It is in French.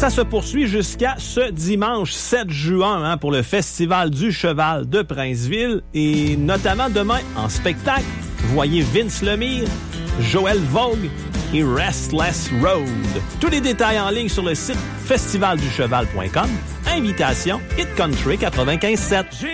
ça se poursuit jusqu'à ce dimanche 7 juin pour le Festival du Cheval de Princeville. Et notamment demain, en spectacle, voyez Vince Lemire, Joël Vogue et Restless Road. Tous les détails en ligne sur le site festivalducheval.com. Invitation Hit Country 95.7.